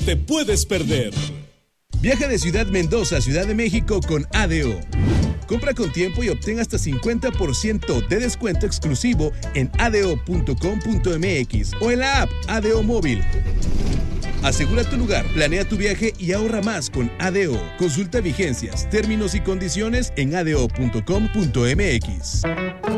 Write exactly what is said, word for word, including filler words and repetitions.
te puedes perder. Viaja de Ciudad Mendoza a Ciudad de México con A D O. Compra con tiempo y obtén hasta cincuenta por ciento de descuento exclusivo en a d o punto com punto m x o en la app A D O Móvil. Asegura tu lugar, planea tu viaje y ahorra más con A D O. Consulta vigencias, términos y condiciones en a d o punto com punto m x.